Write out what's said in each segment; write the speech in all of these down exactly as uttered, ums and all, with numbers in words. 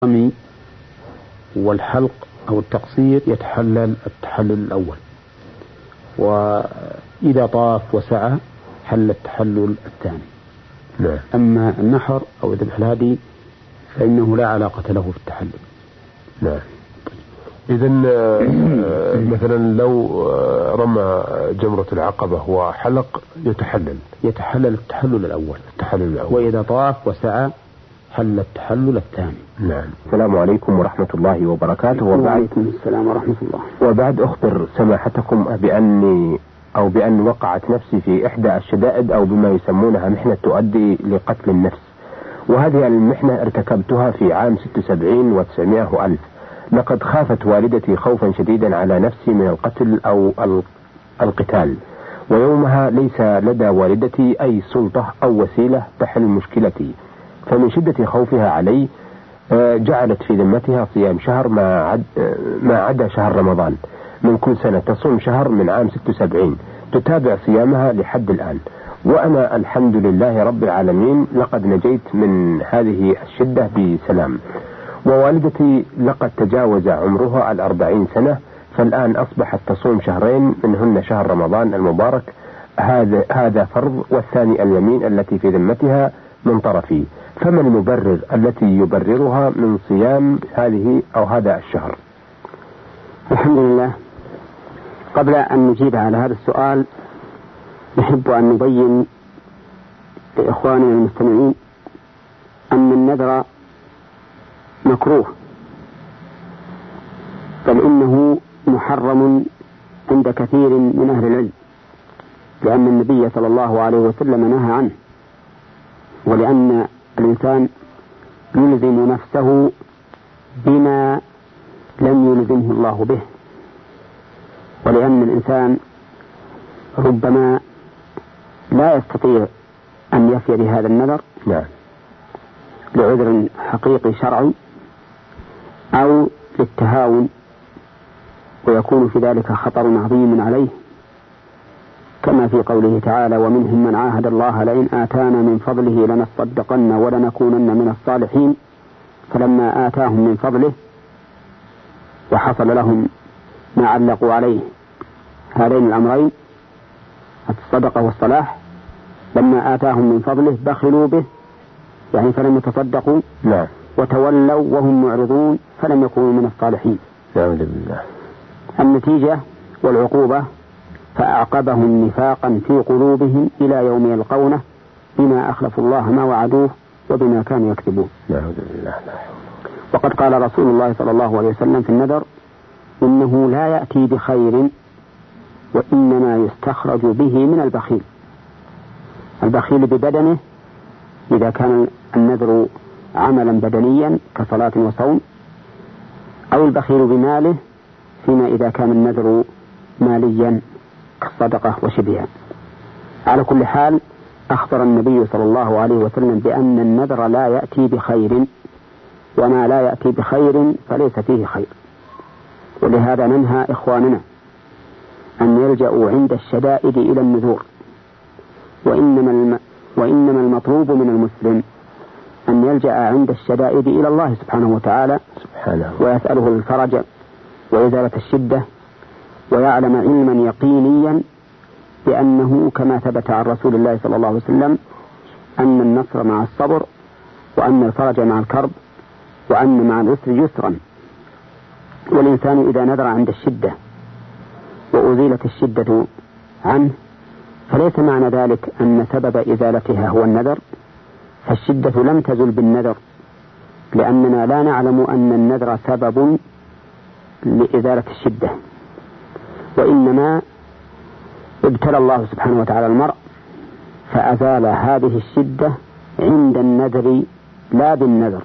الرمي والحلق أو التقصير يتحلل التحلل الأول، وإذا طاف وسعى حل التحلل الثاني. لا. أما النحر أو ذبح الهدي فإنه لا علاقة له في التحلل. لا. إذن مثلا لو رمى جمرة العقبة وحلق يتحلل يتحلل التحلل الأول. التحلل الأول. وإذا طاف وسعى حل التحلل الثاني. نعم. السلام عليكم ورحمة الله وبركاته. وعليكم السلام ورحمة الله. وبعد أخبر سماحتكم بأني أو بأن وقعت نفسي في إحدى الشدائد أو بما يسمونها محنة تؤدي لقتل النفس، وهذه المحنة ارتكبتها في عام ستة وسبعين وتسعمائة وألف. لقد خافت والدتي خوفا شديدا على نفسي من القتل أو القتال، ويومها ليس لدى والدتي أي سلطة أو وسيلة تحل مشكلتي، فمن شدة خوفها علي جعلت في ذمتها صيام شهر ما عد ما عدا شهر رمضان من كل سنة. تصوم شهر من عام ستة وسبعين تتابع صيامها لحد الآن، وأنا الحمد لله رب العالمين لقد نجيت من هذه الشدة بسلام. ووالدتي لقد تجاوز عمرها الأربعين سنة، فالآن أصبحت تصوم شهرين منهن شهر رمضان المبارك، هذا هذا فرض، والثاني اليمين التي في ذمتها من طرفي. فما المبرر التي يبررها من صيام هذه أو هذا الشهر؟ الحمد لله. قبل أن نجيب على هذا السؤال نحب أن نبين لإخواننا المستمعين أن النذر مكروه، بل إنه محرم عند كثير من أهل العلم، لأن النبي صلى الله عليه وسلم نهى عنه، ولأن الإنسان يلزم نفسه بما لم يلزمه الله به، ولأن الإنسان ربما لا يستطيع أن يفي بهذا النذر نعم. لعذر حقيقي شرعي أو للتهاون، ويكون في ذلك خطر عظيم عليه، كما في قوله تعالى: ومنهم من عاهد الله لئن آتانا من فضله لنصدقن ولنكونن من الصالحين، فلما آتاهم من فضله وحصل لهم ما علقوا عليه هذين الأمرين الصدقة والصلاح، لما آتاهم من فضله بخلوا به، يعني فلم يتصدقوا لا. وتولوا وهم معرضون فلم يكونوا من الصالحين. نعوذ بالله. النتيجة والعقوبة فأعقبهم نفاقا في قلوبهم إلى يوم يلقونه بما أخلفوا الله ما وعدوه وبما كانوا يكذبون. نعوذ بالله. وقد قال رسول الله صلى الله عليه وسلم في النذر: إنه لا يأتي بخير وإنما يستخرج به من البخيل. البخيل ببدنه إذا كان النذر عملا بدنيا كصلاة وصوم، أو البخيل بماله فيما إذا كان النذر ماليا كالصدقة وشبهها. على كل حال أخبر النبي صلى الله عليه وسلم بأن النذر لا يأتي بخير، وما لا يأتي بخير فليس فيه خير. ولهذا ننهى إخواننا أن يلجأوا عند الشدائد إلى النذور، وإنما, الم... وإنما المطلوب من المسلم أن يلجأ عند الشدائد إلى الله سبحانه وتعالى سبحانه. ويسأله الفرج وإزالة الشدة، ويعلم علما يقينيا بأنه كما ثبت عن رسول الله صلى الله عليه وسلم أن النصر مع الصبر، وأن الفرج مع الكرب، وأن مع العسر يسرا. والإنسان إذا نذر عند الشدة وأزيلت الشدة عنه فليس معنى ذلك أن سبب إزالتها هو النذر، فالشدة لم تزل بالنذر، لأننا لا نعلم أن النذر سبب لإزالة الشدة، وإنما ابتلى الله سبحانه وتعالى المرء فأزال هذه الشدة عند النذر لا بالنذر.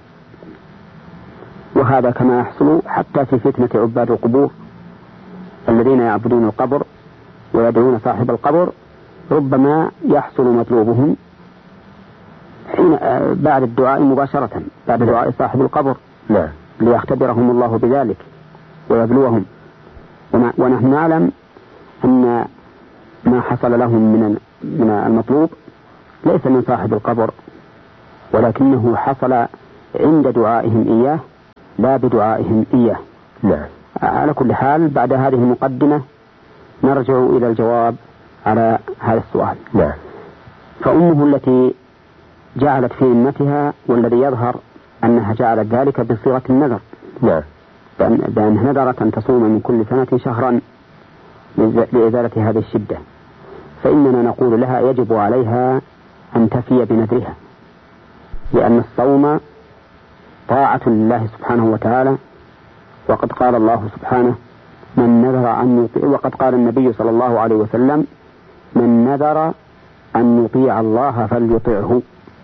وهذا كما يحصل حتى في فتنة عباد القبور الذين يعبدون القبر ويدعون صاحب القبر، ربما يحصل مطلوبهم حين بعد الدعاء مباشرة، بعد دعاء صاحب القبر، لا. ليختبرهم الله بذلك ويبلوهم. ونحن نعلم أن ما حصل لهم من من المطلوب ليس من صاحب القبر، ولكنه حصل عند دعائهم إياه لا بدعائهم إياه. نعم. على كل حال بعد هذه المقدمة نرجع إلى الجواب على هذا السؤال. نعم. فأمه التي جعلت في ذمتها، والذي يظهر أنها جعلت ذلك بصيغة النذر. نعم. بأنها نذرت أن تصوم من كل سنة شهرا لإزالة هذه الشدة، فإننا نقول لها يجب عليها أن تفي بنذرها، لأن الصوم طاعة لله سبحانه وتعالى، وقد قال الله سبحانه من نذر أن يطيع، وقد قال النبي صلى الله عليه وسلم من نذر أن يطيع الله فليطعه.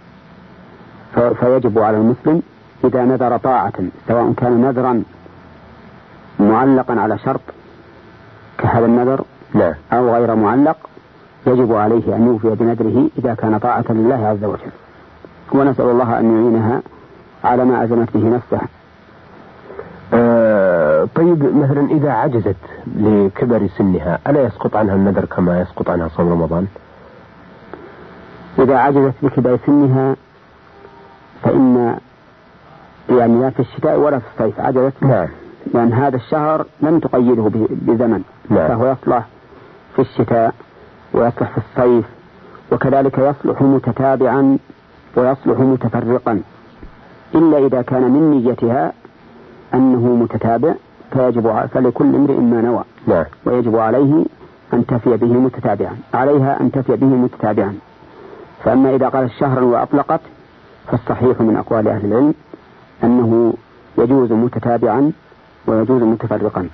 فيجب على المسلم إذا نذر طاعة سواء كان نذرا معلقا على شرط كهذا النذر لا. أو غير معلق، يجب عليه أن يوفي بنذره إذا كان طاعة لله عز وجل، ونسأل الله أن يعينها على ما أزمت به نفسها. آه طيب مثلا إذا عجزت لكبر سنها ألا يسقط عنها النذر كما يسقط عنها صوم رمضان؟ إذا عجزت لكبر سنها فإن يعني لا في الشتاء ولا في الصيف عجزت. نعم. لأن هذا الشهر لم تقيده بزمن. نعم. فهو يصلح في الشتاء ويصلح في الصيف، وكذلك يصلح متتابعا ويصلح متفرقا، إلا إذا كان من نيتها أنه متتابع فيجب فلكل امرئ ما نوى. نعم. ويجب عليه أن تفي به متتابعا، عليها أن تفي به متتابعا. فأما إذا قالت شهرا وأطلقت فالصحيح من أقوال أهل العلم أنه يجوز متتابعا ويجوز متفرقا.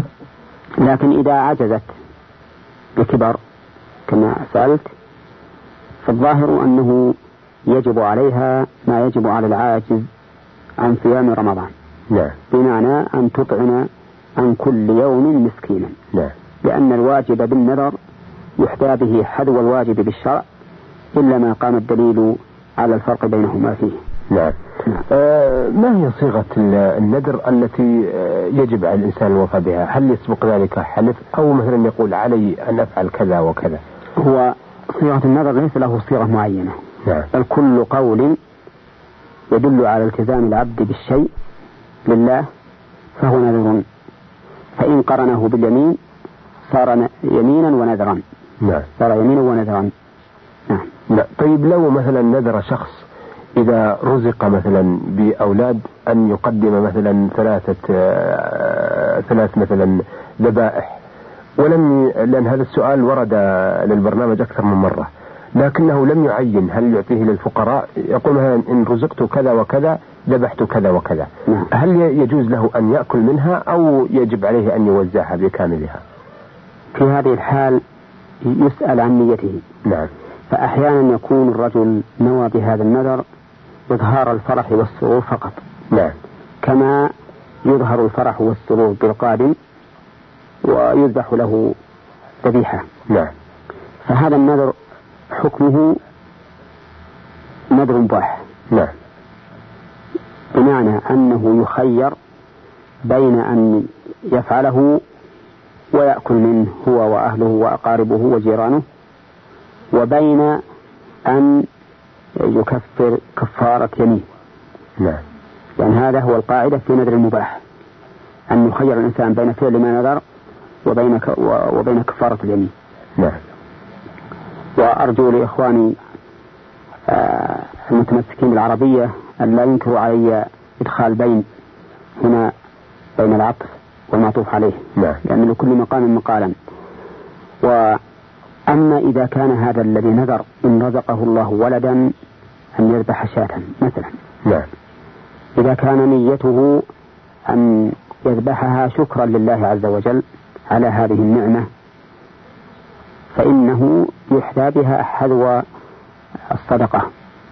لكن إذا عجزت بكبر كما سألت فالظاهر أنه يجب عليها ما يجب على العاجز عن صيام رمضان. نعم. بمعنى أن تطعم عن كل يوم مسكينا. نعم. لأن الواجب بالنذر يحتى به حذو الواجب بالشرع إلا ما قام الدليل على الفرق بينهما فيه. نعم. نعم. آه ما هي صيغة النذر التي آه يجب على الإنسان الوفاء بها؟ هل يسبق ذلك حلف أو مثلا يقول علي أن أفعل كذا وكذا؟ هو صيغة النذر ليس له صيغة معينة. نعم. بل كل قول يدل على التزام العبد بالشيء لله فهو نذر، فإن قرنه باليمين صار يمينا ونذرا. نعم. صار يمينا ونذرا. نعم. لا. طيب لو مثلا نذر شخص إذا رزق مثلا بأولاد أن يقدم مثلا ثلاثة آه ثلاث مثلا ذبائح، ولم ي... لأن هذا السؤال ورد للبرنامج أكثر من مرة، لكنه لم يعين هل يعطيه للفقراء، يقول إن رزقت كذا وكذا ذبحت كذا وكذا. نعم. هل يجوز له أن يأكل منها أو يجب عليه أن يوزعها بكاملها؟ في هذه الحال يسأل عن نيته. نعم. فأحيانا يكون الرجل نوى بهذا النذر إظهار الفرح والسرور فقط. نعم. كما يظهر الفرح والسرور بالقادم ويذبح له ذبيحة. نعم. فهذا النذر حكمه نذر مباح. نعم. بمعنى أنه يخير بين أن يفعله ويأكل منه هو وأهله وأقاربه وجيرانه، وبين أن يكفر كفارة يمين. نعم. يعني هذا هو القاعدة في نذر المباح، أن يخير الإنسان بين فعل ما نذر وبين وبين كفارة اليمين. نعم. وأرجو لإخواني المتمسكين بالعربية أن لا ينكروا علي إدخال بين هنا بين العطف والمعطوف عليه. نعم. لأن لكل مقام مقالا. وأما إذا كان هذا الذي نذر إن رزقه الله ولدا أن يذبح شاة مثلا. نعم. إذا كان نيته أن يذبحها شكرا لله عز وجل على هذه النعمة فإنه يحذى بها حذو الصدقة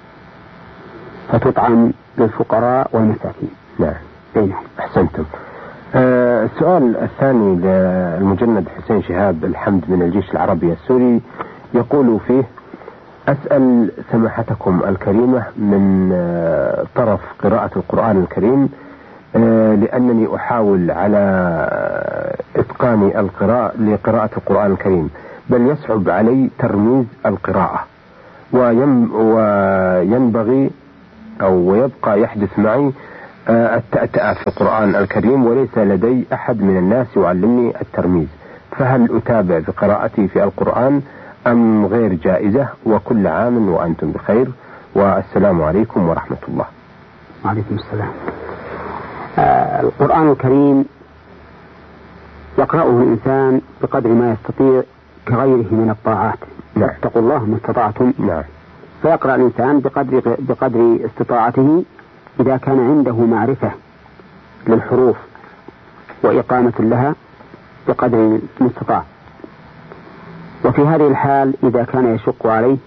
فتطعم للفقراء والمساكين. نعم. بينهم. أحسنتم. آه السؤال الثاني للمجند حسين شهاب الحمد من الجيش العربي السوري يقول فيه: أسأل سماحتكم الكريمة من آه طرف قراءة القرآن الكريم، آه لأنني أحاول على إتقان القراءة لقراءة القرآن الكريم، بل يصعب علي ترميز القراءة، وينبغي أو ويبقى يحدث معي التأتأة في القرآن الكريم وليس لدي أحد من الناس يعلمني الترميز، فهل أتابع بقراءتي في القرآن أم غير جائزة؟ وكل عام وأنتم بخير، والسلام عليكم ورحمة الله. وعليكم السلام. آه القرآن الكريم يقرأه الإنسان بقدر ما يستطيع كغيره من الطاعات. نعم. اتقوا الله ما استطعتم. نعم. فيقرأ الإنسان بقدر بقدر استطاعته إذا كان عنده معرفة للحروف وإقامة لها بقدر المستطاع. وفي هذه الحال إذا كان يشق عليه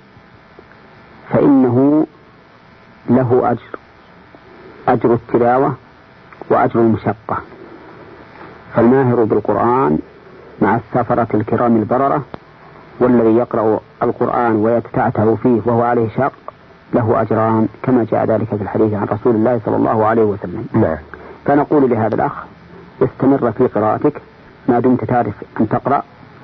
فإنه له أجر أجر التلاوة وأجر المشقة. فالماهر بالقرآن مع السفرة الكرام البررة والذي يقرأ القرآن ويتتعتع فيه وهو عليه شاق له أجران كما جاء ذلك في الحديث عن رسول الله صلى الله عليه وسلم. نعم. فنقول لهذا الأخ استمر في قراءتك ما دمت تعرف أن تقرأ،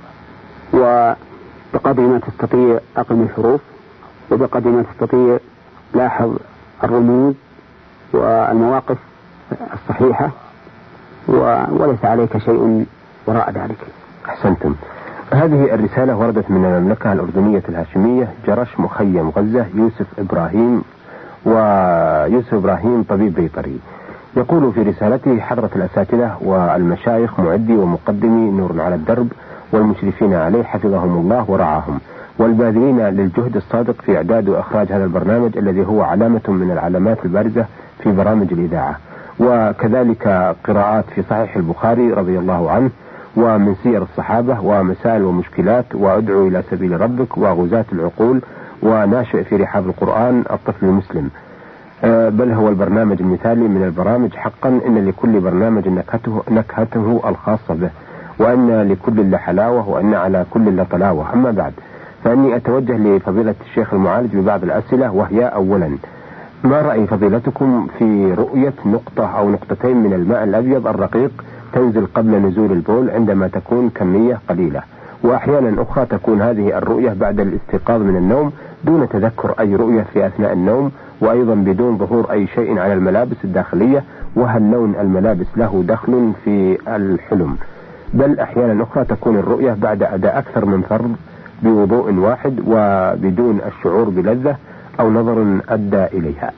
وبقدر ما تستطيع أقم الحروف، وبقدر ما تستطيع لاحظ الرموز والمواقف الصحيحة، وليس عليك شيء وراء ذلك. أحسنتم. هذه الرسالة وردت من المملكة الأردنية الهاشمية، جرش مخيم غزة، يوسف إبراهيم، ويوسف إبراهيم طبيب بيطري. يقول في رسالته: حضرة الأساتذة والمشايخ معدي ومقدمي نور على الدرب والمشرفين عليه حفظهم الله ورعاهم، والباذلين للجهد الصادق في إعداد وإخراج هذا البرنامج الذي هو علامة من العلامات البارزة في برامج الإذاعة، وكذلك قراءات في صحيح البخاري رضي الله عنه، ومن سير الصحابة، ومسائل ومشكلات، وأدعو إلى سبيل ربك، وغزاة العقول، وناشئ في رحاب القرآن الطفل المسلم. بل هو البرنامج المثالي من البرامج حقا. إن لكل برنامج نكهته, نكهته الخاصة به، وأن لكل لحلاوة، وأن على كل لطلاوة. أما بعد، فإني أتوجه لفضيلة الشيخ المعالج ببعض الأسئلة، وهي: أولا، ما رأي فضيلتكم في رؤية نقطة أو نقطتين من الماء الأبيض الرقيق تنزل قبل نزول البول عندما تكون كمية قليلة، وأحيانا أخرى تكون هذه الرؤية بعد الاستيقاظ من النوم دون تذكر أي رؤية في أثناء النوم، وأيضا بدون ظهور أي شيء على الملابس الداخلية؟ وهل لون الملابس له دخل في الحلم؟ بل أحيانا أخرى تكون الرؤية بعد أداء أكثر من فرض بوضوء واحد وبدون الشعور بلذة أو نظر أدى إليها.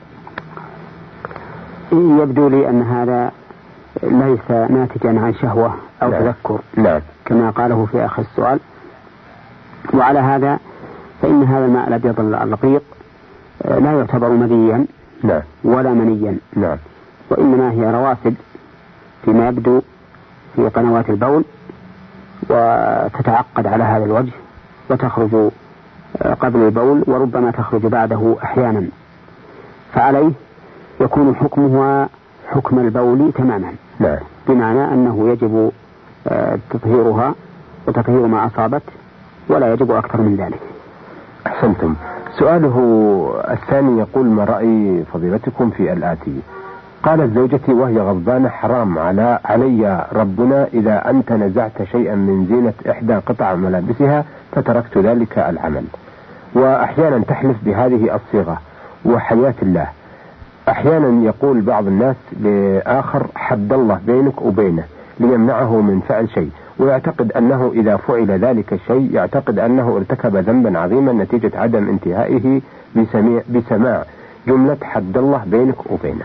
يبدو لي أن هذا ليس ناتجا عن شهوة أو نعم. تذكر. نعم. كما قاله في آخر السؤال. وعلى هذا فإن هذا الماء الأبيض الرقيق لا يعتبر مذيا نعم. ولا منيا. نعم. وإنما هي رواسب فيما يبدو في قنوات البول، وتتعقد على هذا الوجه وتخرج قبل البول، وربما تخرج بعده أحيانا، فعليه يكون حكمها حكم البول تماما. نعم. بمعنى أنه يجب تطهيرها وتطهير ما أصابت، ولا يجب أكثر من ذلك. أحسنتم. سؤاله الثاني يقول: ما رأي فضيلتكم في الآتي؟ قالت زوجتي وهي غضبانة: حرام على علي ربنا إذا أنت نزعت شيئا من زينة إحدى قطع ملابسها فتركت ذلك العمل. وأحيانا تحلف بهذه الصيغة: وحياة الله. أحيانا يقول بعض الناس لآخر: حد الله بينك وبينه، ليمنعه من فعل شيء، ويعتقد أنه إذا فعل ذلك الشيء يعتقد أنه ارتكب ذنبا عظيما نتيجة عدم انتهائه بسماع جملة حد الله بينك وبينه.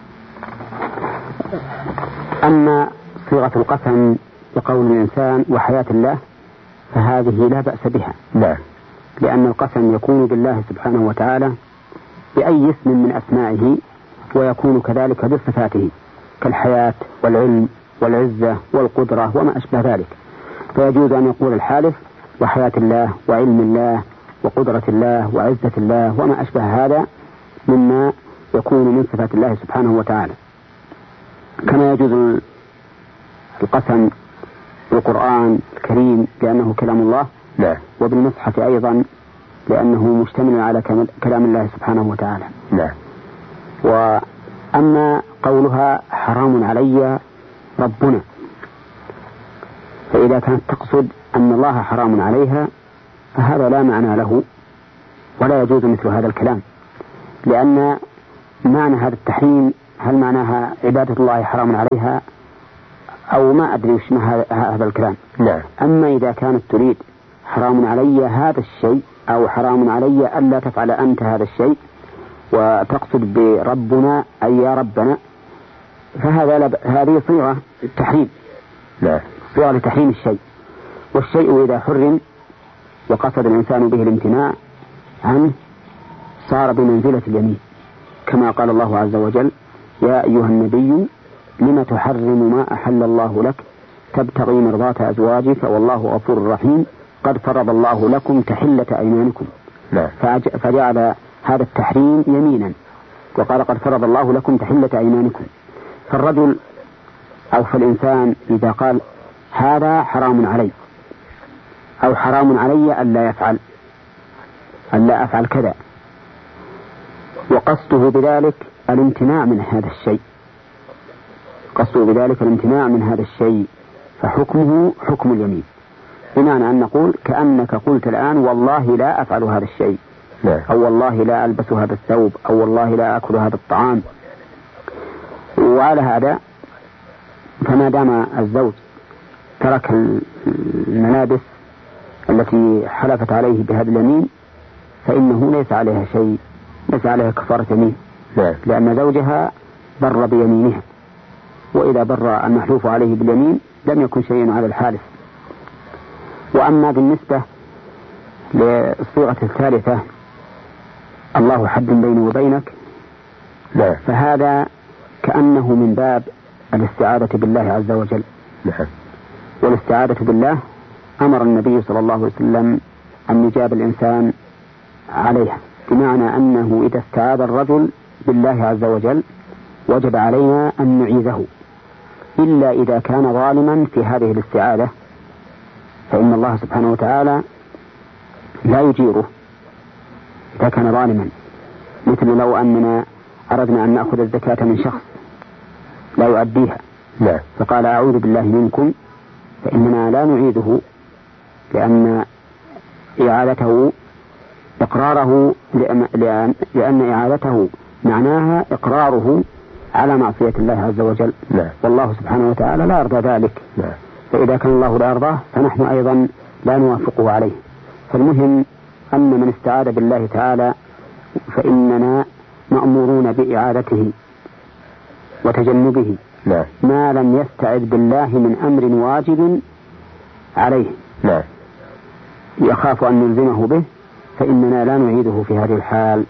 أما صيغة القسم بقول الإنسان وحياة الله فهذه لا بأس بها. نعم. لأن القسم يكون بالله سبحانه وتعالى بأي اسم من أسمائه، ويكون كذلك بصفاته كالحياة والعلم والعزة والقدرة وما أشبه ذلك، فيجوز أن يقول الحالف وحياة الله وعلم الله وقدرة الله وعزة الله وما أشبه هذا مما يكون من صفات الله سبحانه وتعالى. كما يجوز القسم بالقرآن الكريم لأنه كلام الله. نعم. وبالمصحف أيضا لأنه مشتمل على كلام الله سبحانه وتعالى. نعم. وأما قولها حرام علي ربنا، فإذا كانت تقصد أن الله حرام عليها فهذا لا معنى له، ولا يجوز مثل هذا الكلام، لأن معنى هذا التحريم هل معناها عبادة الله حرام عليها أو ما أدري وش هذا الكلام. نعم. أما إذا كانت تريد حرام علي هذا الشيء أو حرام علي ألا تفعل أنت هذا الشيء وتقصد بربنا أي يا ربنا، فهذا لب... هذه صيغة التحريم. نعم. صيغة لتحريم الشيء، والشيء إذا حرم وقصد الإنسان به الامتناع عنه صار بمنزلة اليمين، كما قال الله عز وجل: يا أيها النبي لم تحرم ما أحل الله لك تبتغي مرضات أزواجك والله غفور رحيم قد فرض الله لكم تحلة أيمانكم. نعم. فجعل هذا التحريم يمينا وقال قد فرض الله لكم تحلة أيمانكم. فالرجل أو فالإنسان إذا قال هذا حرام علي أو حرام علي ألا يفعل ألا أفعل كذا وقصده بذلك الامتناع من هذا الشيء قصده بذلك الامتناع من هذا الشيء فحكمه حكم اليمين، بمعنى أن نقول كأنك قلت الآن والله لا أفعل هذا الشيء، أو والله لا ألبس هذا الثوب، أو والله لا أكل هذا الطعام. وعلى هذا فما دام الزوج ترك الملابس التي حلفت عليه بهذا اليمين فإنه ليس عليها شيء، ليس عليها كفارة يمين، لأن زوجها بر بيمينها، وإذا بر المحلوف عليه باليمين لم يكن شيء على الحالف. وأما بالنسبة للصيغة الثالثة الله حد بيني وبينك، لا. فهذا كأنه من باب الاستعاذة بالله عز وجل. نعم. والاستعاذة بالله أمر النبي صلى الله عليه وسلم أن يجاب الإنسان عليها، بمعنى أنه إذا استعاذ الرجل بالله عز وجل وجب علينا أن نعيذه، إلا إذا كان ظالما في هذه الاستعاذة فإن الله سبحانه وتعالى لا يجيره إذا كان ظالما، مثل لو أننا أردنا أن نأخذ الزكاة من شخص لا يؤديها لا. فقال أعوذ بالله منكم، فإننا لا نعيده، لأن إعادته إقراره لأن, لأن إعادته معناها إقراره على معصية الله عز وجل. لا. والله سبحانه وتعالى لا يرضى ذلك. لا. فإذا كان الله لا يرضاه فنحن أيضا لا نوافقه عليه. فالمهم أن من استعاذ بالله تعالى فإننا مأمورون بإعادته وتجنبه لا. ما لم يستعذ بالله من أمر واجب عليه لا. يخاف أن نلزمه به، فإننا لا نعيده في هذه الحال.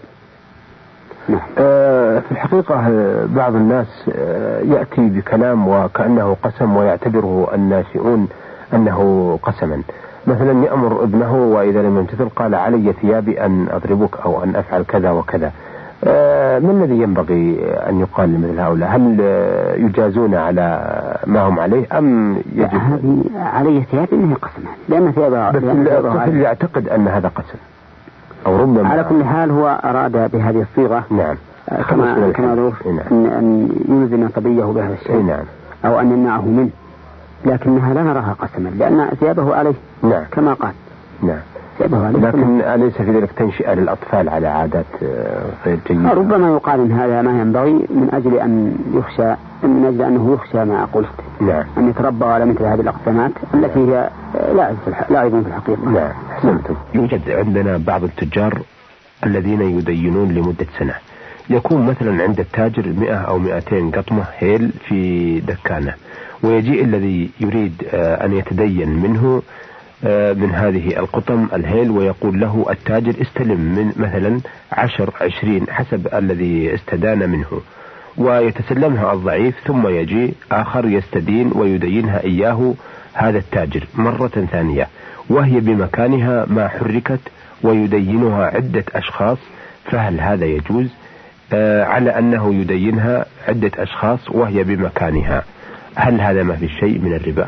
نعم. آه في الحقيقة بعض الناس آه يأتي بكلام وكأنه قسم ويعتبره الناشئون أنه قسما، مثلا يأمر ابنه وإذا لم يمتثل قال علي ثيابي أن أضربك أو أن أفعل كذا وكذا. آه ما الذي ينبغي أن يقال لمثل هؤلاء؟ هل آه يجازون على ما هم عليه أم يجب؟ هذه علي ثيابي إنه قسم، لأن ثيابه بس الطفل يعتقد أن هذا قسم أو ربما. على كل حال هو أراد بهذه الصيغة. نعم. كما كما نعم. أن, أن يلزم صبيه بهذا الشيء. نعم. أو أن يمنعه منه، لكنها لا نراها قسما لأن ثيابه عليه. نعم. كما قال. نعم. ثيابه عليه. لكن أليس في ذلك تنشئة للأطفال على عادات غير جيدة؟ ربما يقال إن هذا ما ينبغي من أجل أن يخشى من أجل أنه يخشى ما قلت. نعم. أن يتربى على مثل هذه الأقسامات التي هي لاعب في الحقيقة. نعم. أحسنتم. يوجد عندنا بعض التجار الذين يدينون لمدة سنة، يكون مثلا عند التاجر مئة أو مئتين قطمة هيل في دكانة، ويجيء الذي يريد أن يتدين منه من هذه القطم الهيل ويقول له التاجر استلم من مثلا عشر عشرين حسب الذي استدان منه، ويتسلمها الضعيف، ثم يجي آخر يستدين ويدينها إياه هذا التاجر مرة ثانية وهي بمكانها ما حركت ويدينها عدة أشخاص، فهل هذا يجوز؟ آه على أنه يدينها عدة أشخاص وهي بمكانها، هل هذا ما في شيء من الربا؟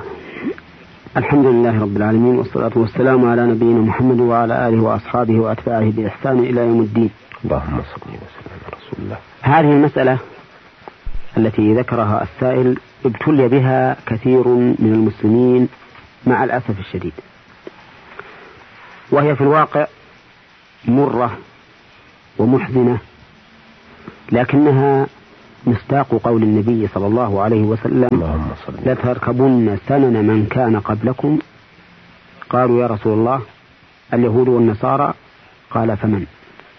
الحمد لله رب العالمين، والصلاة والسلام على نبينا محمد وعلى آله وأصحابه وأتباعه بإحسان إلى يوم الدين. اللهم صل وسلم على رسول الله. هذه المسألة التي ذكرها السائل ابتلي بها كثير من المسلمين مع الأسف الشديد، وهي في الواقع مرة ومحزنة، لكنها مصداق قول النبي صلى الله عليه وسلم لتركبن سنن من كان قبلكم. قالوا يا رسول الله اليهود والنصارى؟ قال فمن؟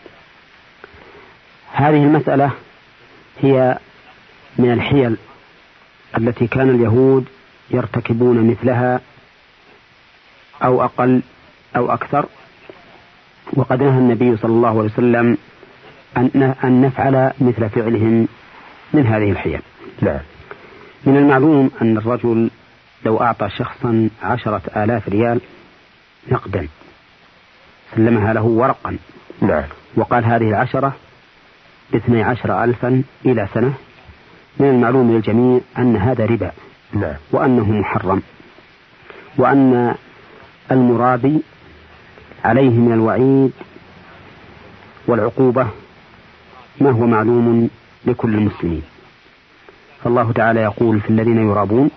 هذه المسألة هي من الحيل التي كان اليهود يرتكبون مثلها أو أقل أو أكثر، وقد نهى النبي صلى الله عليه وسلم أن نفعل مثل فعلهم من هذه الحيل. لا. من المعلوم أن الرجل لو أعطى شخصا عشرة آلاف ريال نقدا سلمها له ورقا، لا. وقال هذه العشرة باثني عشر ألفا إلى سنة، من المعلوم للجميع أن هذا ربا، لا. وأنه محرم، وأن المرابي عليه من الوعيد والعقوبة ما هو معلوم لكل المسلمين. فالله تعالى يقول في الذين يرابون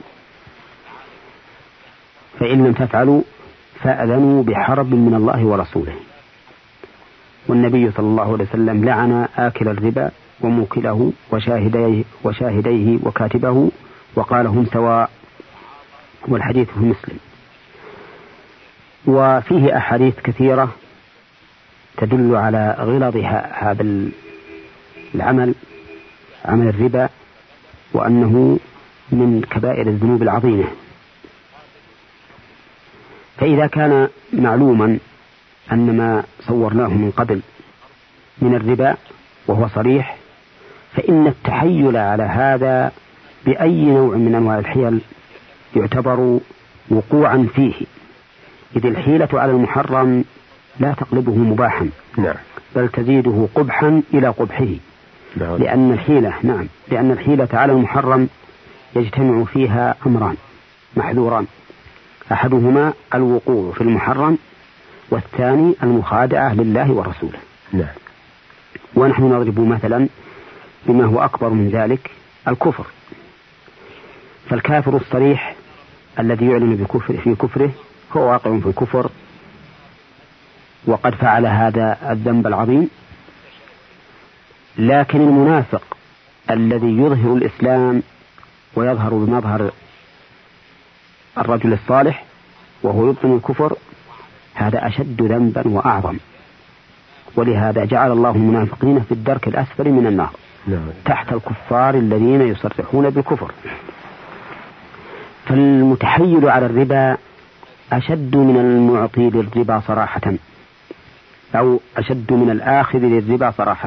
فإن لم تفعلوا فأذنوا بحرب من الله ورسوله. والنبي صلى الله عليه وسلم لعن آكل الربا وموكله وشاهديه, وشاهديه وكاتبه وقال هم سواء، والحديث في مسلم. وفيه أحاديث كثيرة تدل على غلظ هذا العمل، عمل الربا، وأنه من كبائر الذنوب العظيمة. فإذا كان معلوما أن ما صورناه من قبل من الربا وهو صريح، فإن التحيل على هذا بأي نوع من أنواع الحيل يعتبر وقوعا فيه، إذ الحيلة على المحرم لا تقلبه مباحا، نعم، بل تزيده قبحا إلى قبحه، نعم. لأن الحيلة نعم لأن الحيلة على المحرم يجتمع فيها أمران محذوران، أحدهما الوقوع في المحرم، والثاني المخادعة لله ورسوله. نعم. ونحن نضرب مثلا بما هو أكبر من ذلك، الكفر. فالكافر الصريح الذي يعلن بكفر في كفره هو واقع في الكفر وقد فعل هذا الذنب العظيم. لكن المنافق الذي يظهر الإسلام ويظهر بمظهر الرجل الصالح وهو يبطن الكفر، هذا أشد ذنبا وأعظم. ولهذا جعل الله المنافقين في الدرك الأسفل من النار، نعم. تحت الكفار الذين يصرحون بالكفر. فالمتحيل على الربا أشد من المعطي للربا صراحة، أو أشد من الآخذ للربا صراحة،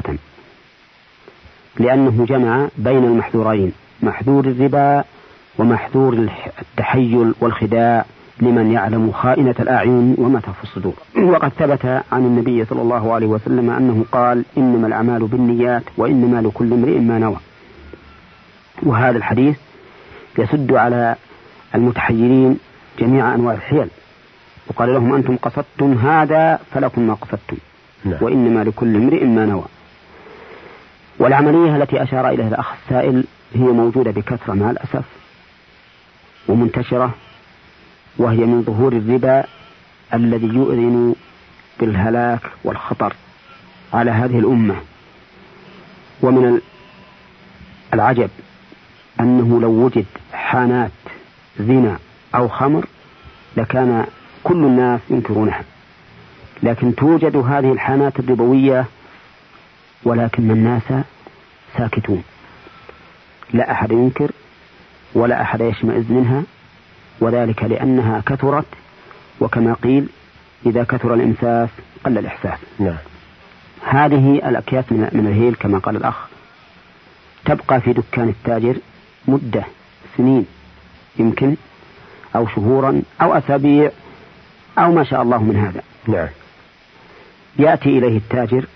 لأنه جمع بين المحذورين، محذور الربا ومحذور التحيل والخداع لمن يعلم خائنة الأعين وما تخفي الصدور. وقد ثبت عن النبي صلى الله عليه وسلم أنه قال إنما الأعمال بالنيات وإنما لكل امرئ ما نوى. وهذا الحديث يسد على المتحيلين جميع أنواع الحيل، وقال لهم أنتم قصدتم هذا فلكم ما قصدتم، لا. وإنما لكل امرئ ما نوى. والعملية التي أشار إليها الأخ السائل هي موجودة بكثرة مع الأسف ومنتشرة، وهي من ظهور الربا الذي يؤذن بالهلاك والخطر على هذه الأمة. ومن العجب أنه لو وجد حانات زنا أو خمر لكان كل الناس ينكرونها، لكن توجد هذه الحانات الربوية ولكن الناس ساكتون، لا أحد ينكر ولا أحد يشمئز منها، وذلك لأنها كثرت، وكما قيل إذا كثر الإمساس قل الإحساس. نعم. هذه الأكياس من الهيل كما قال الأخ تبقى في دكان التاجر مدة سنين يمكن، أو شهورا أو أسابيع أو ما شاء الله من هذا. نعم. يأتي إليه التاجر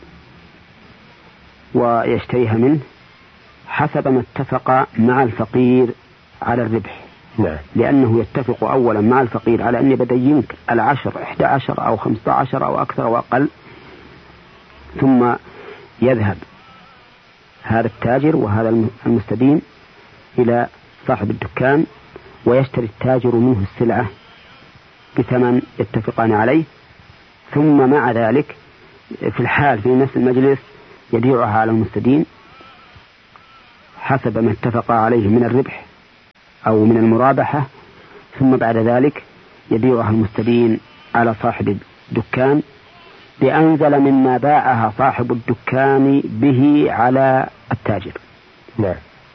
ويشتريها منه حسب ما اتفق مع الفقير على الربح. نعم. لأنه يتفق أولا مع الفقير على أن بدأ ينك العشر إحدى عشر أو خمسة عشر أو أكثر أو أقل، ثم يذهب هذا التاجر وهذا المستدين إلى صاحب الدكان ويشتري التاجر منه السلعة بثمن يتفقان عليه، ثم مع ذلك في الحال في نفس المجلس يبيعها على المستدين حسب ما اتفق عليه من الربح أو من المرابحة، ثم بعد ذلك يبيعها المستدين على صاحب الدكان بأنزل مما باعها صاحب الدكان به على التاجر. نعم.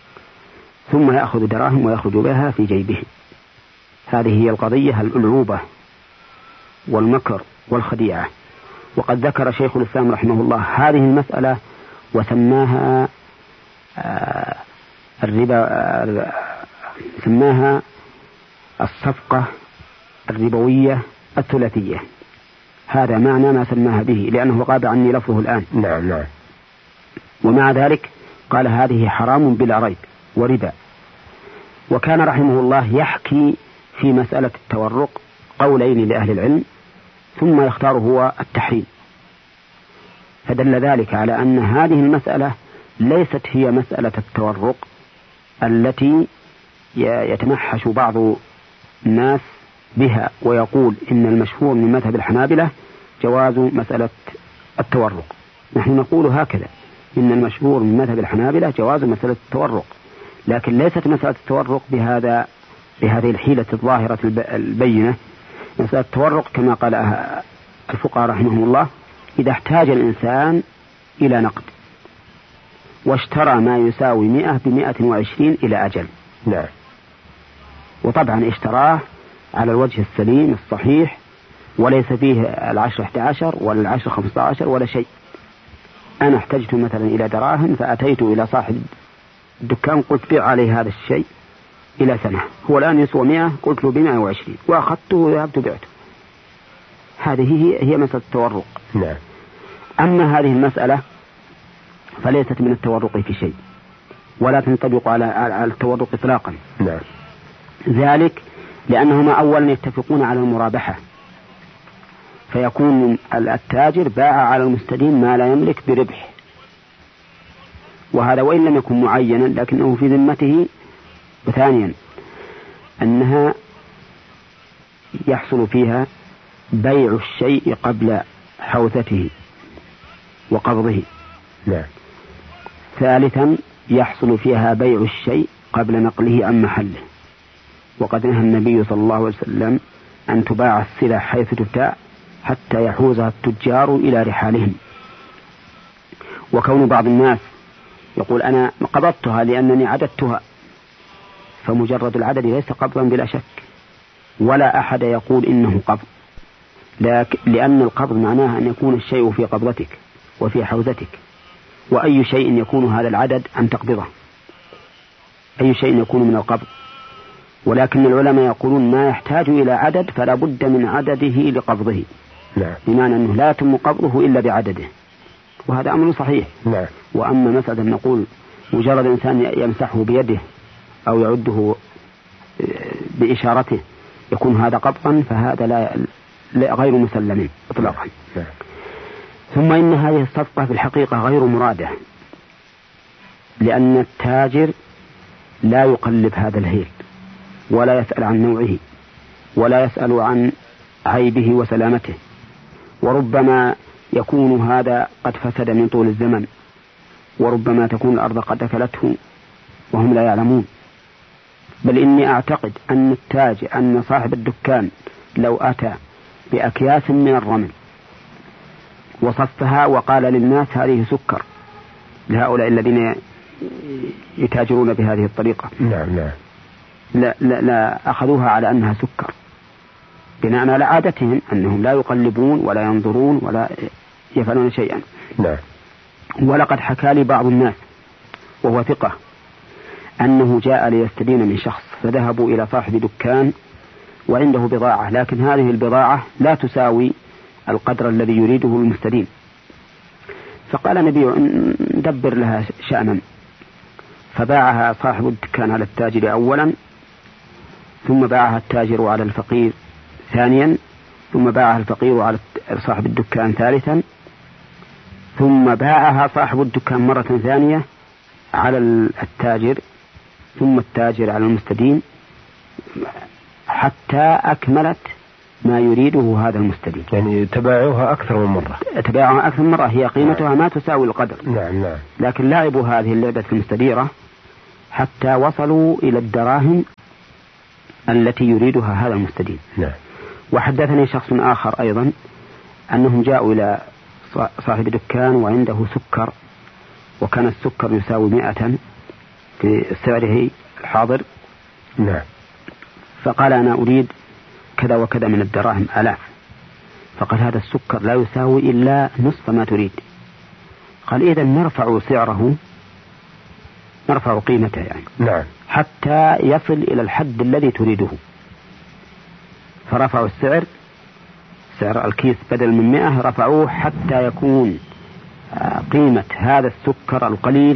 ثم يأخذ دراهم ويخرج بها في جيبه. هذه هي القضية الألعوبة والمكر والخديعة. وقد ذكر شيخ الإسلام رحمه الله هذه المسألة وسماها آه الربا آه سماها الصفقة الربوية الثلاثية. هذا معنى ما سماها به، لأنه غاب عني لفظه الآن. نعم نعم. ومع ذلك قال هذه حرام بلا ريب وربا. وكان رحمه الله يحكي في مسألة التورق قولين لأهل العلم ثم يختار هو التحريم، فدل ذلك على أن هذه المسألة ليست هي مسألة التورق التي يتمحش بعض الناس بها ويقول إن المشهور من مذهب الحنابلة جواز مسألة التورق. نحن نقول هكذا، إن المشهور من مذهب الحنابلة جواز مسألة التورق، لكن ليست مسألة التورق بهذا بهذه الحيلة الظاهرة البينة. مسألة التورق كما قال الفقهاء رحمهم الله إذا احتاج الإنسان إلى نقد واشترى ما يساوي مئة بمئة وعشرين إلى أجل. نعم. وطبعا اشتراه على الوجه السليم الصحيح وليس فيه العشر احدى عشر ولا العشر خمسة عشر ولا شيء. أنا احتجت مثلا إلى دراهم فأتيت إلى صاحب الدكان قلت بيع عليه هذا الشيء إلى سنة، هو الآن يسوى مئة، قلت له بمئة وعشرين وأخذته وذهبت بعته. هذه هي, هي مسألة التورق. نعم. أما هذه المسألة فليست من التورق في شيء ولا تنطبق على على التورق إطلاقا. نعم. ذلك لأنهما أولا يتفقون على المرابحة، فيكون التاجر باع على المستدين ما لا يملك بربح، وهذا وإن لم يكن معينا لكنه في ذمته. وثانيا أنها يحصل فيها بيع الشيء قبل حوثته وقبضه. نعم. ثالثا يحصل فيها بيع الشيء قبل نقله عن محله، وقد نهى النبي صلى الله عليه وسلم أن تباع السلع حيث تبتاع حتى يحوزها التجار إلى رحالهم. وكون بعض الناس يقول أنا قبضتها لأنني عددتها، فمجرد العدد ليس قبضا بلا شك، ولا أحد يقول إنه قبض، لأن القبض معناه أن يكون الشيء في قبضتك وفي حوزتك، وأي شيء يكون هذا العدد أن تقبضه، أي شيء يكون من القبض. ولكن العلماء يقولون ما يحتاج إلى عدد فلا بد من عدده لقبضه. نعم. بمعنى أنه لا يتم قبضه إلا بعدده، وهذا أمر صحيح. نعم. وأما مسألة نقول مجرد إنسان يمسحه بيده أو يعده بإشارته يكون هذا قبضا، فهذا لا, لا غير مسلم إطلاقا. نعم. ثم إن هذه الصفقة في الحقيقة غير مرادة، لأن التاجر لا يقلب هذا الهيل ولا يسأل عن نوعه ولا يسأل عن عيبه وسلامته، وربما يكون هذا قد فسد من طول الزمن، وربما تكون الأرض قد أكلته وهم لا يعلمون. بل إني أعتقد أن التاجر أن صاحب الدكان لو أتى بأكياس من الرمل وصفها وقال للناس هذه سكر لهؤلاء الذين يتاجرون بهذه الطريقة، نعم نعم، لا, لا, لا أخذوها على أنها سكر بناء على عادتهم أنهم لا يقلبون ولا ينظرون ولا يفعلون شيئا. نعم. ولقد حكى لي بعض الناس وهو ثقة أنه جاء ليستدين من شخص، فذهبوا إلى صاحب دكان وعنده بضاعة، لكن هذه البضاعة لا تساوي القدر الذي يريده المستدين، فقال نبي ندبر لها شأنا، فباعها صاحب الدكان على التاجر أولا، ثم باعها التاجر على الفقير ثانيا، ثم باعها الفقير على صاحب الدكان ثالثا، ثم باعها صاحب الدكان مرة ثانية على التاجر، ثم التاجر على المستدين، حتى أكملت ما يريده هذا المستدين. يعني تباعوها أكثر من مرة. تباعوها أكثر من مرة، هي قيمتها نعم. ما تساوي القدر. نعم نعم. لكن لاعبوا هذه اللعبة المستديرة حتى وصلوا إلى الدراهم التي يريدها هذا المستدين. نعم. وحدثني شخص آخر أيضا أنهم جاءوا إلى صاحب دكان وعنده سكر، وكان السكر يساوي مئة في سعره الحاضر. نعم. فقال أنا أريد كذا وكذا من الدراهم آلاف. فقال هذا السكر لا يساوي إلا نصف ما تريد. قال إذا نرفع سعره، نرفع قيمته يعني. نعم. حتى يصل إلى الحد الذي تريده. فرفعوا السعر، سعر الكيس بدل من مئة رفعوه حتى يكون قيمة هذا السكر القليل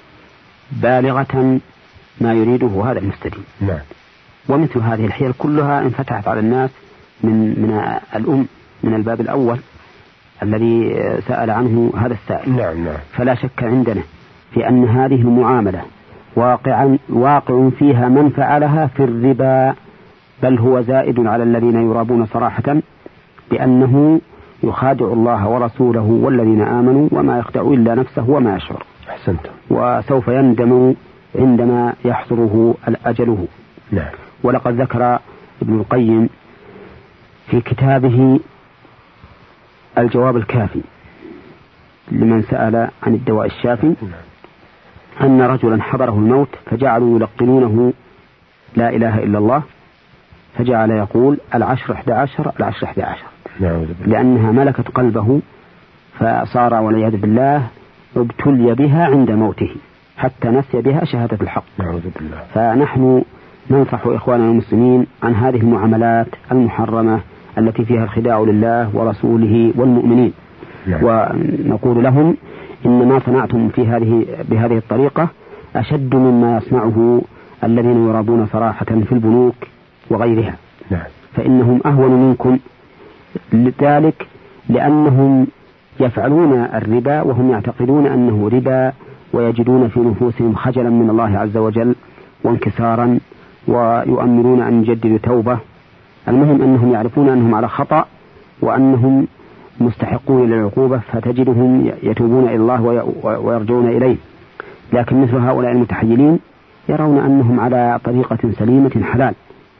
بالغة ما يريده هذا المستدين. نعم. ومثل هذه الحيل كلها انفتحت على الناس من من الأم من الباب الأول الذي سأل عنه هذا السائل. نعم نعم. فلا شك عندنا في أن هذه المعاملة واقعا واقع فيها من فعلها في الربا، بل هو زائد على الذين يرابون صراحة، بأنه يخادع الله ورسوله والذين آمنوا وما يخدع إلا نفسه وما يشعر. أحسنت. وسوف يندم عندما يحصره أجله. نعم. ولقد ذكر ابن القيم في كتابه الجواب الكافي لمن سأل عن الدواء الشافي أن رجلا حضره الموت فجعلوا يلقنونه لا إله إلا الله، فجعل يقول العشر إحدى عشر العشر إحدى عشر، لأنها ملكت قلبه، فصار والعياذ بالله ابتلي بها عند موته حتى نسي بها شهادة الحق. فنحن ننصح إخواننا المسلمين عن هذه المعاملات المحرمة التي فيها الخداع لله ورسوله والمؤمنين. نعم. ونقول لهم إن ما صنعتم في هذه بهذه الطريقة أشد مما يصنعه الذين يرابون صراحة في البنوك وغيرها. نعم. فإنهم أهون منكم لذلك، لأنهم يفعلون الربا وهم يعتقدون أنه ربا، ويجدون في نفوسهم خجلا من الله عز وجل وانكسارا، ويؤملون أن يجددوا توبة. المهم أنهم يعرفون أنهم على خطأ وأنهم مستحقون للعقوبة، فتجدهم يتوبون إلى الله ويرجعون إليه. لكن مثل هؤلاء المتحيلين يرون أنهم على طريقة سليمة حلال،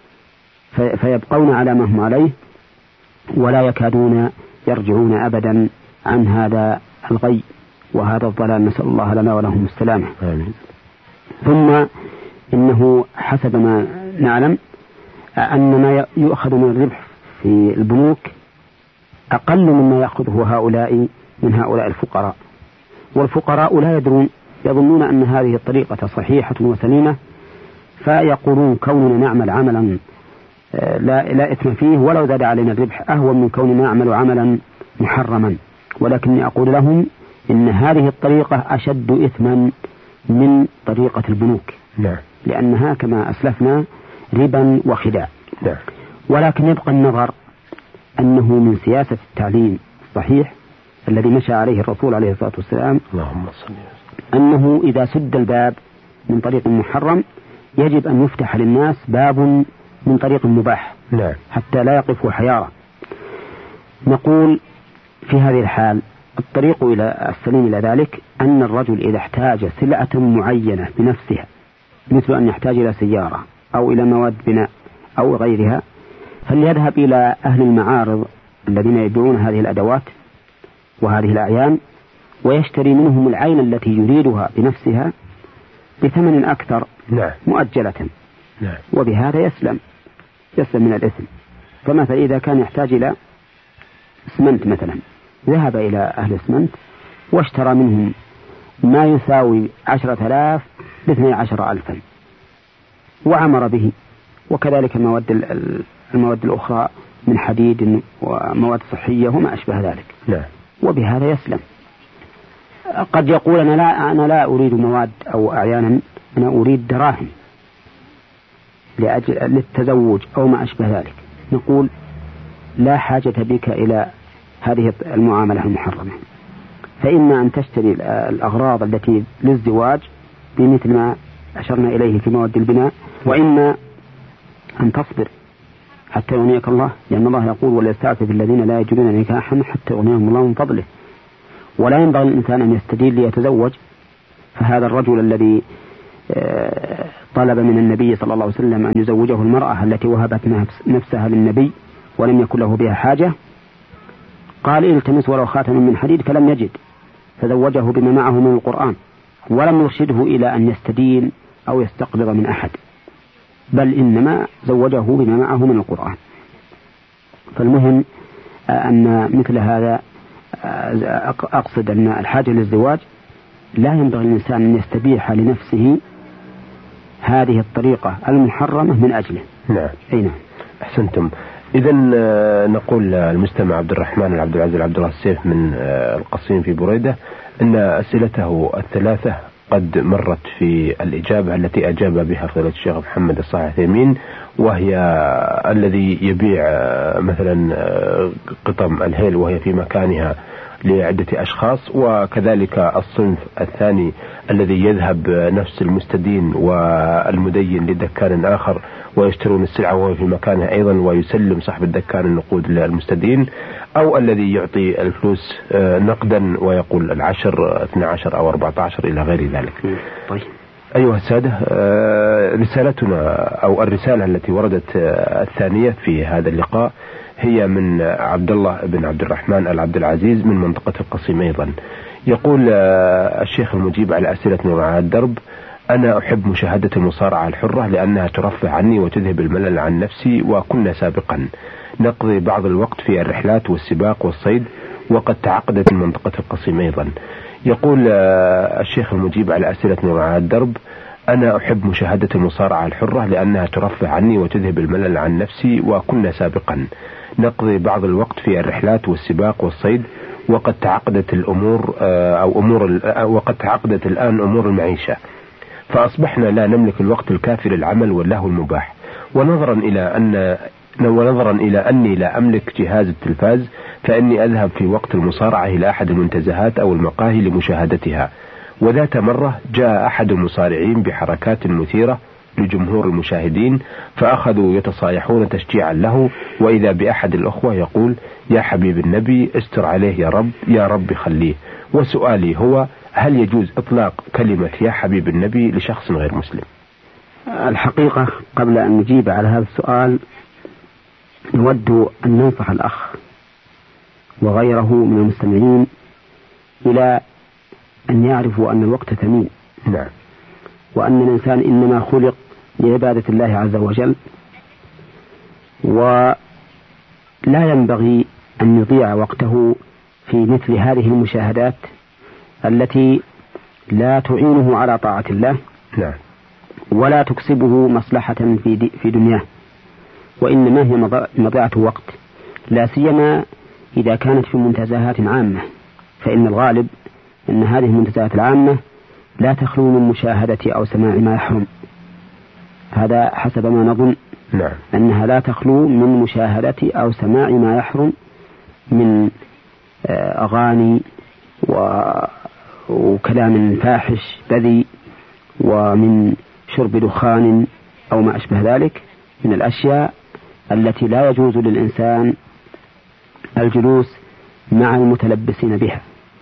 فيبقون على ما هم عليه ولا يكادون يرجعون أبدا عن هذا الغي وهذا الضلال، نسأل الله لنا ولهم السلامة. آمين. ثم إنه حسب ما نعلم أن ما يؤخذ من الربح في البنوك أقل مما يأخذه هؤلاء من هؤلاء الفقراء، والفقراء لا يدرون، يظنون أن هذه الطريقة صحيحة وسليمة، فيقولون كوننا نعمل عملا لا, لا إثم فيه ولو زاد علينا الربح أهون من كوننا نعمل عملا محرما. ولكني أقول لهم إن هذه الطريقة أشد إثما من طريقة البنوك. نعم. لأنها كما أسلفنا ربا وخداع. نعم. ولكن يبقى النظر أنه من سياسة التعليم الصحيح الذي مشى عليه الرسول عليه الصلاة والسلام، اللهم صل، أنه إذا سد الباب من طريق محرم يجب أن يفتح للناس باب من طريق مباح. نعم. حتى لا يقفوا حيارى. نقول في هذه الحال الطريق إلى السليم إلى ذلك أن الرجل إذا احتاج سلعة معينة بنفسها، مثل أن يحتاج إلى سيارة أو إلى مواد بناء أو غيرها، فليذهب إلى أهل المعارض الذين يبيعون هذه الأدوات وهذه الأعيان ويشتري منهم العين التي يريدها بنفسها بثمن أكثر. نعم. مؤجلة. نعم. وبهذا يسلم يسلم من الإثم. فمثلا إذا كان يحتاج إلى اسمنت مثلا، ذهب إلى أهل اسمنت واشترى منهم ما يساوي عشرة آلاف باثني عشر ألفا وعمر به. وكذلك المواد المواد الأخرى من حديد ومواد صحية وما أشبه ذلك. نعم. وبهذا يسلم. قد يقول أنا لا أنا لا أريد مواد أو أعيانا، أنا أريد دراهم لأجل للتزوج أو ما أشبه ذلك. نقول لا حاجة بك إلى هذه المعاملة المحرمة، فإما أن تشتري الأغراض التي للزواج بمثل ما أشرنا إليه في مواد البناء، وإما أن تصبر حتى يغنيك الله، لأن الله يقول وليستعفف الذين لا يجدون نكاحا حتى يغنيهم الله من فضله. ولا ينبغي الإنسان أن يستدين ليتزوج. فهذا الرجل الذي طلب من النبي صلى الله عليه وسلم أن يزوجه المرأة التي وهبت نفسها للنبي ولم يكن له بها حاجة، قال التمس ولو خاتم من حديد فلم يجد، فزوجه بما معه من القرآن، ولم يرشده إلى أن يستدين أو يستقبض من أحد، بل إنما زوجه بما معه من القرآن. فالمهم أن مثل هذا، أقصد أن الحاجة للزواج لا ينبغي الإنسان أن يستبيح لنفسه هذه الطريقة المحرمة من أجله. نعم. أي نعم. أحسنتم. إذن نقول المستمع عبد الرحمن عبد العزيز عبد الله السيف من القصيم في بريدة أن أسئلته الثلاثة قد مرت في الإجابة التي أجاب بها فضيلة الشيخ محمد الصالح العثيمين، وهي الذي يبيع مثلا قطم الهيل وهي في مكانها لعدة أشخاص، وكذلك الصنف الثاني الذي يذهب نفس المستدين والمدين لدكان آخر ويشترون السلعة وهو في مكانها أيضا ويسلم صاحب الدكان النقود للمستدين، أو الذي يعطي الفلوس نقدا ويقول العشر اثنى عشر أو أربعة عشر إلى غير ذلك. طيب. أيها السادة، رسالتنا أو الرسالة التي وردت الثانية في هذا اللقاء هي من عبد الله بن عبد الرحمن العبد العزيز من منطقة القصيم أيضا. يقول الشيخ المجيب على أسئلتنا مع الدرب: أنا أحب مشاهدة المصارعة الحرة لأنها ترفع عني وتذهب الملل عن نفسي، وكنا سابقا نقضي بعض الوقت في الرحلات والسباق والصيد، وقد تعقدت من منطقة القصيم أيضا. يقول الشيخ المجيب على أسئلتنا مع الدرب: أنا أحب مشاهدة المصارعة الحرة لأنها ترفع عني وتذهب الملل عن نفسي، وكنا سابقا نقضي بعض الوقت في الرحلات والسباق والصيد، وقد تعقدت الأمور أو أمور وقد تعقدت الآن أمور المعيشة، فأصبحنا لا نملك الوقت الكافي للعمل واللهو المباح. ونظرا إلى أن ونظرا إلى أني لا أملك جهاز التلفاز، فإني أذهب في وقت المصارعة إلى أحد المنتزهات أو المقاهي لمشاهدتها. وذات مرة جاء أحد المصارعين بحركات مثيرة لجمهور المشاهدين، فأخذوا يتصايحون تشجيعا له، وإذا بأحد الأخوة يقول: يا حبيب النبي استر عليه يا رب، يا رب خليه. وسؤالي هو: هل يجوز إطلاق كلمة يا حبيب النبي لشخص غير مسلم؟ الحقيقة قبل أن نجيب على هذا السؤال نود أن ننصح الأخ وغيره من المستمعين إلى أن يعرفوا أن الوقت ثمين. نعم. وأن الإنسان إنما خلق لعبادة الله عز وجل، ولا ينبغي أن يضيع وقته في مثل هذه المشاهدات التي لا تعينه على طاعة الله. نعم. ولا تكسبه مصلحة في في دنياه، وإنما هي مضيعة وقت، لا سيما إذا كانت في منتزهات عامة، فإن الغالب أن هذه المنتزهات العامة لا تخلو من مشاهدة أو سماع ما يحرم. هذا حسب ما نظن. نعم. أنها لا تخلو من مشاهدة أو سماع ما يحرم من أغاني وكلام فاحش بذيء، ومن شرب دخان أو ما أشبه ذلك من الأشياء التي لا يجوز للإنسان الجلوس مع المتلبسين بها.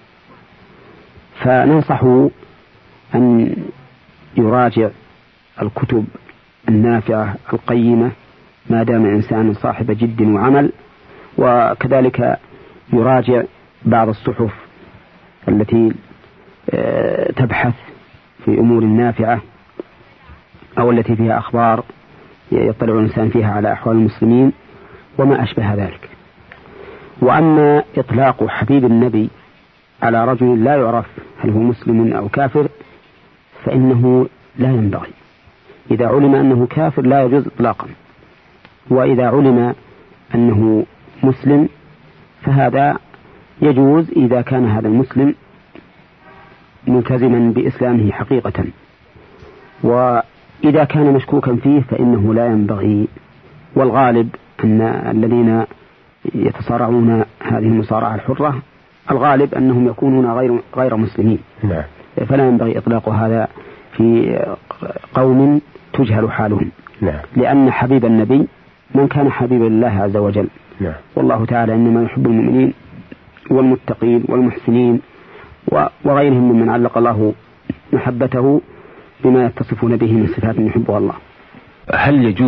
فننصحه أن يراجع الكتب النافعة القيمة ما دام إنسان صاحب جد وعمل، وكذلك يراجع بعض الصحف التي تبحث في أمور نافعة أو التي فيها أخبار يطلع الإنسان فيها على أحوال المسلمين وما أشبه ذلك. وأما إطلاق حبيب النبي على رجل لا يعرف هل هو مسلم أو كافر فإنه لا ينبغي. إذا علم أنه كافر لا يجوز إطلاقا، وإذا علم أنه مسلم فهذا يجوز إذا كان هذا المسلم ملتزما بإسلامه حقيقة. وإذا كان مشكوكا فيه فإنه لا ينبغي. والغالب أن الذين يتصارعون هذه المصارعة الحرة الغالب أنهم يكونون غير غير مسلمين. نعم. فلا ينبغي إطلاق هذا في قوم تجهل حالهم. نعم. لأن حبيب النبي من كان حبيبا لله عز وجل. نعم. والله تعالى إنما يحب المؤمنين والمتقين والمحسنين وغيرهم ممن علق الله محبته بما يتصفون به من صفات يحبها الله. هل يجوز